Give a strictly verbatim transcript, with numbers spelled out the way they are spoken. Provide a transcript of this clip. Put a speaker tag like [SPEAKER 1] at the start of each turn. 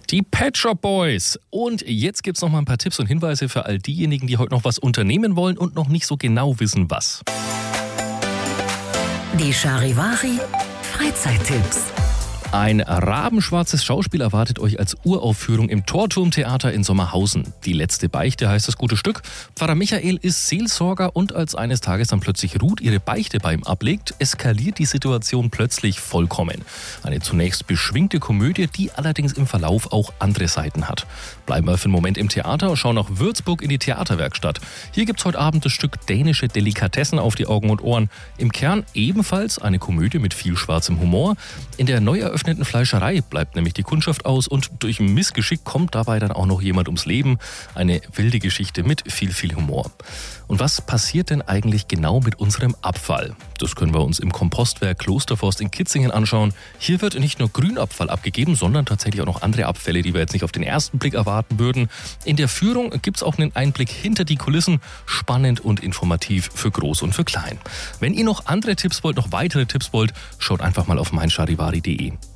[SPEAKER 1] Die Pet Shop Boys. Und jetzt gibt's noch mal ein paar Tipps und Hinweise für all diejenigen, die heute noch was unternehmen wollen und noch nicht so genau wissen, was.
[SPEAKER 2] Die Charivari Freizeittipps.
[SPEAKER 1] Ein rabenschwarzes Schauspiel erwartet euch als Uraufführung im Torturmtheater in Sommerhausen. Die letzte Beichte heißt das gute Stück. Pfarrer Michael ist Seelsorger und als eines Tages dann plötzlich Ruth ihre Beichte bei ihm ablegt, eskaliert die Situation plötzlich vollkommen. Eine zunächst beschwingte Komödie, die allerdings im Verlauf auch andere Seiten hat. Bleiben wir für einen Moment im Theater und schauen nach Würzburg in die Theaterwerkstatt. Hier gibt's heute Abend das Stück Dänische Delikatessen auf die Augen und Ohren. Im Kern ebenfalls eine Komödie mit viel schwarzem Humor. In der neu eröffneten Fleischerei bleibt nämlich die Kundschaft aus und durch Missgeschick kommt dabei dann auch noch jemand ums Leben. Eine wilde Geschichte mit viel, viel Humor. Und was passiert denn eigentlich genau mit unserem Abfall? Das können wir uns im Kompostwerk Klosterforst in Kitzingen anschauen. Hier wird nicht nur Grünabfall abgegeben, sondern tatsächlich auch noch andere Abfälle, die wir jetzt nicht auf den ersten Blick erwarten würden. In der Führung gibt es auch einen Einblick hinter die Kulissen. Spannend und informativ für Groß und für Klein. Wenn ihr noch andere Tipps wollt, noch weitere Tipps wollt, schaut einfach mal auf mein charivari punkt de.